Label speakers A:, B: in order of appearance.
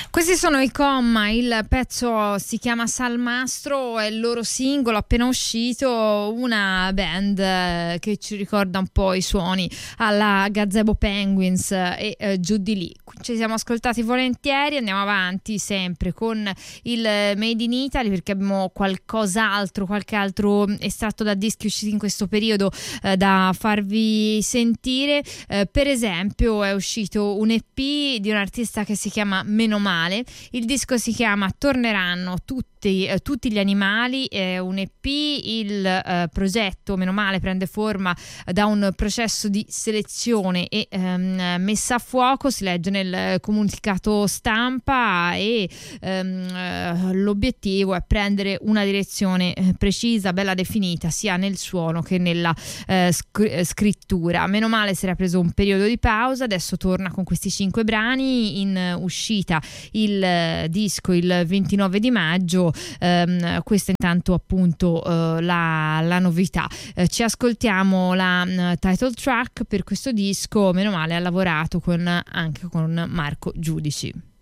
A: Questi sono i Comma, il pezzo si chiama Salmastro, è il loro singolo appena uscito, una band che ci ricorda un po' i suoni alla Gazebo Penguins e giù di lì. Ci siamo ascoltati volentieri, andiamo avanti sempre con il Made in Italy perché abbiamo qualche altro estratto da dischi usciti in questo periodo da farvi sentire. Per esempio è uscito un EP di un artista che si chiama Meno Male, il disco si chiama Torneranno tutti gli animali, è un EP, il progetto Meno Male prende forma da un processo di selezione e messa a fuoco, si legge nel comunicato stampa, e l'obiettivo è prendere una direzione precisa, bella definita sia nel suono che nella scrittura. Meno Male si era preso un periodo di pausa, adesso torna con questi 5 brani, in uscita il disco il 29 di maggio. Questa intanto appunto la novità. Ci ascoltiamo la title track per questo disco. Meno Male ha lavorato anche con Marco Giudici.